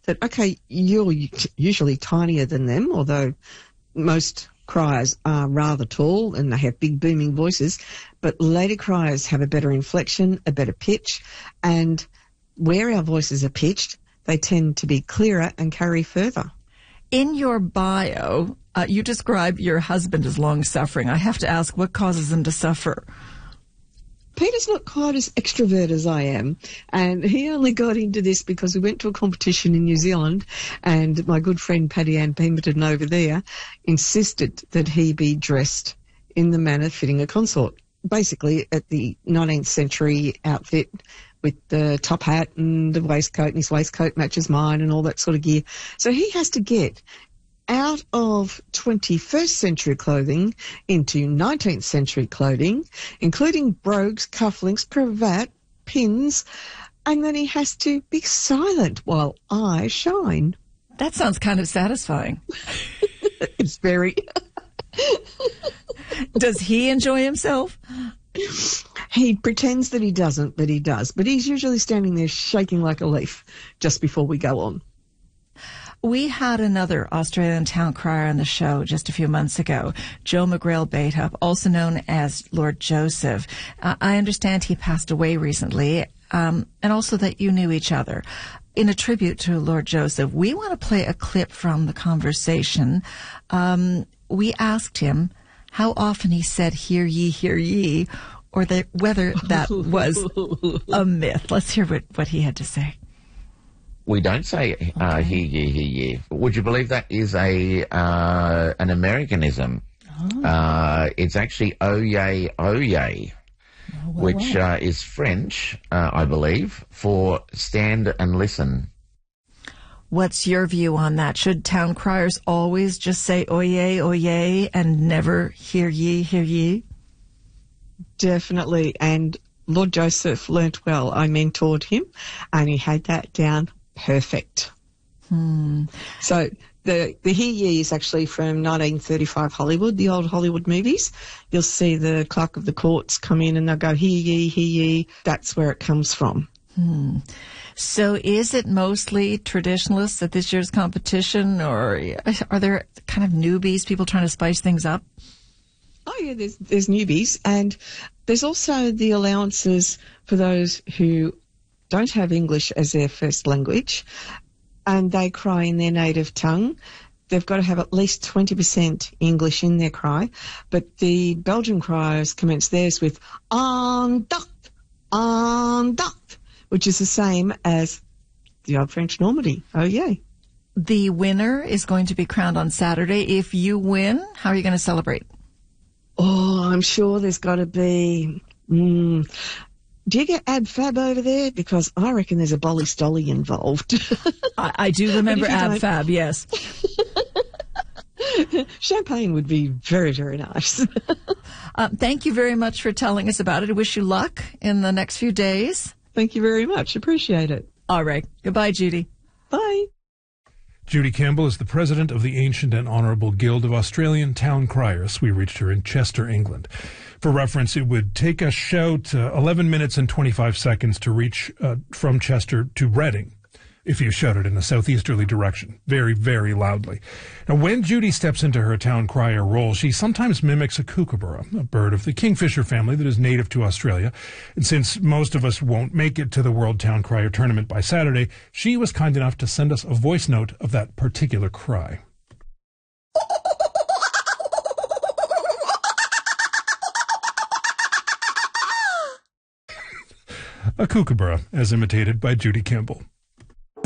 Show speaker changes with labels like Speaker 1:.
Speaker 1: that, okay, you're usually tinier than them, although most criers are rather tall and they have big booming voices, but lady criers have a better inflection, a better pitch, and where our voices are pitched, they tend to be clearer and carry further.
Speaker 2: In your bio, you describe your husband as long-suffering. I have to ask, what causes him to suffer?
Speaker 1: Peter's not quite as extrovert as I am, and he only got into this because we went to a competition in New Zealand, and my good friend Paddy Ann Pemberton over there insisted that he be dressed in the manner fitting a consort, basically at the 19th century outfit with the top hat and the waistcoat, and his waistcoat matches mine and all that sort of gear. So he has to get out of 21st century clothing into 19th century clothing, including brogues, cufflinks, cravat, pins, and then he has to be silent while I shine.
Speaker 2: That sounds kind of satisfying.
Speaker 1: It's very.
Speaker 2: Does he enjoy himself?
Speaker 1: He pretends that he doesn't, but he does. But he's usually standing there shaking like a leaf just before we go on.
Speaker 2: We had another Australian town crier on the show just a few months ago, Joe McGrail-Baitup, also known as Lord Joseph. I understand he passed away recently, and also that you knew each other. In a tribute to Lord Joseph, we want to play a clip from the conversation. We asked him how often he said, "Hear ye," or whether that was a myth. Let's hear what he had to say.
Speaker 3: We don't say hear ye. Would you believe that is an Americanism? Oh. It's actually oye, which is French, I believe, for stand and listen.
Speaker 2: What's your view on that? Should town criers always just say oye, and never hear ye?
Speaker 1: Definitely. And Lord Joseph learnt well. I mentored him, and he had that down perfect. So the hear ye is actually from 1935 Hollywood, the old Hollywood movies. You'll see the clerk of the courts come in and they'll go, hear ye. That's where it comes from.
Speaker 2: So is it mostly traditionalists at this year's competition, or are there kind of newbies, people trying to spice things up?
Speaker 1: Oh, yeah, there's newbies, and there's also the allowances for those who don't have English as their first language and they cry in their native tongue. They've got to have at least 20% English in their cry. But the Belgian criers commence theirs with "Andacht," which is the same as the old French Normandy. Oh, yay.
Speaker 2: The winner is going to be crowned on Saturday. If you win, how are you going to celebrate?
Speaker 1: Oh, I'm sure there's got to be... Do you get Ab Fab over there? Because I reckon there's a Bolly Stolly involved.
Speaker 2: I do remember Ab Fab, yes.
Speaker 1: Champagne would be very, very nice.
Speaker 2: Thank you very much for telling us about it. I wish you luck in the next few days.
Speaker 1: Thank you very much. Appreciate it.
Speaker 2: All right. Goodbye, Judy.
Speaker 1: Bye.
Speaker 4: Judy Campbell is the president of the Ancient and Honourable Guild of Australian Town Criers. We reached her in Chester, England. For reference, it would take a shout 11 minutes and 25 seconds to reach from Chester to Reading if you shouted in a southeasterly direction, very, very loudly. Now, when Judy steps into her town crier role, she sometimes mimics a kookaburra, a bird of the kingfisher family that is native to Australia. And since most of us won't make it to the World Town Crier Tournament by Saturday, she was kind enough to send us a voice note of that particular cry. A kookaburra, as imitated by Judy Campbell.